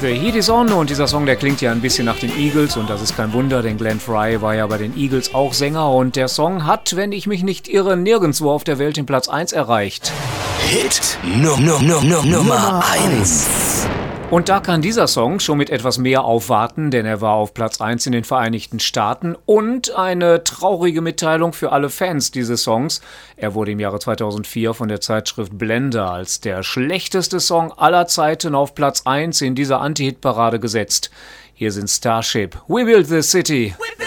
The Heat is On und dieser Song, der klingt ja ein bisschen nach den Eagles und das ist kein Wunder, denn Glenn Frey war ja bei den Eagles auch Sänger und der Song hat, wenn ich mich nicht irre, nirgendwo auf der Welt den Platz 1 erreicht. Hit Nummer 1. Und da kann dieser Song schon mit etwas mehr aufwarten, denn er war auf Platz 1 in den Vereinigten Staaten und eine traurige Mitteilung für alle Fans dieses Songs. Er wurde im Jahre 2004 von der Zeitschrift Blender als der schlechteste Song aller Zeiten auf Platz 1 in dieser Anti-Hit-Parade gesetzt. Hier sind Starship, We Build the City.